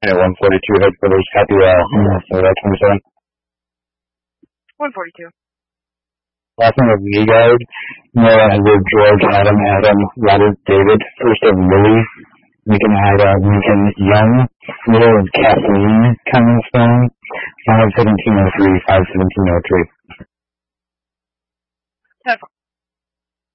And 142 headquarters, copy so that's 27. 142. Last name of Leegard, Noah, Edward, George, Adam, Robert, David, first of Lily, Lincoln, Ida, Lincoln, Young, middle of Kathleen, Cummings phone, 51703, 51703.